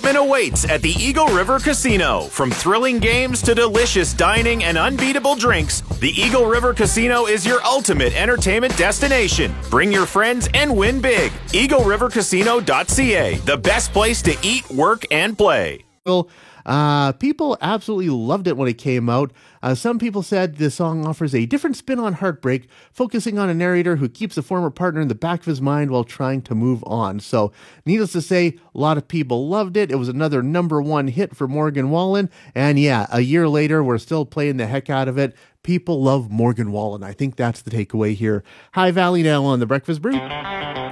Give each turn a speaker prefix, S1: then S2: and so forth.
S1: Excitement awaits at the Eagle River Casino. From thrilling games to delicious dining and unbeatable drinks, the Eagle River Casino is your ultimate entertainment destination. Bring your friends and win big. EagleRiverCasino.ca, the best place to eat, work, and play.
S2: People absolutely loved it when it came out. Some people said the song offers a different spin on heartbreak, focusing on a narrator who keeps a former partner in the back of his mind while trying to move on. So, needless to say, a lot of people loved it. It was another #1 hit for Morgan Wallen. And yeah, a year later, we're still playing the heck out of it. People love Morgan Wallen. I think that's the takeaway here. High Valley now on The Breakfast Brew.